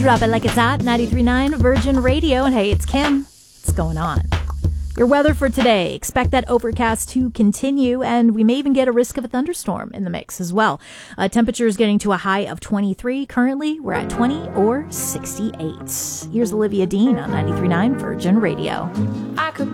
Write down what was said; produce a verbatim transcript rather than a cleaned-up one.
Drop it like it's hot, ninety-three point nine Virgin Radio. And hey, it's Kim. What's going on? Your weather for today. Expect that overcast to continue, and we may even get a risk of a thunderstorm in the mix as well. Uh, temperature is getting to a high of twenty-three. Currently, we're at twenty or sixty-eight. Here's Olivia Dean on ninety-three point nine Virgin Radio. I could